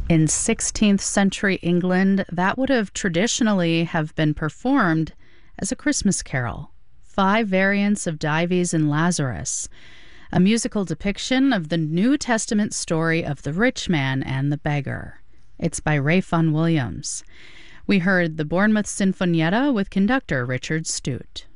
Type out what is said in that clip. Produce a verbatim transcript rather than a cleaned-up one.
In sixteenth century England, that would have traditionally have been performed as a Christmas carol. Five variants of Dives and Lazarus, a musical depiction of the New Testament story of the rich man and the beggar. It's by Ralph Vaughan Williams. We heard the Bournemouth Sinfonietta with conductor Richard Stute.